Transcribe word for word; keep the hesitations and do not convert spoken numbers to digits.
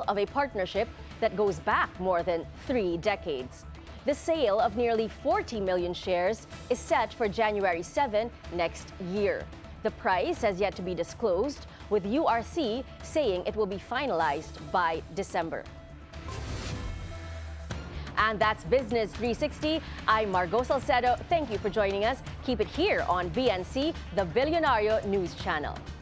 of a partnership that goes back more than three decades. The sale of nearly forty million shares is set for January seventh next year. The price has yet to be disclosed, with U R C saying it will be finalized by December. And that's Business three sixty. I'm Margo Salcedo. Thank you for joining us. Keep it here on B N C, the Billionario News Channel.